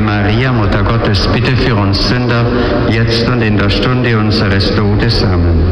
Maria, Mutter Gottes, bitte für uns Sünder, jetzt und in der Stunde unseres Todes. Amen.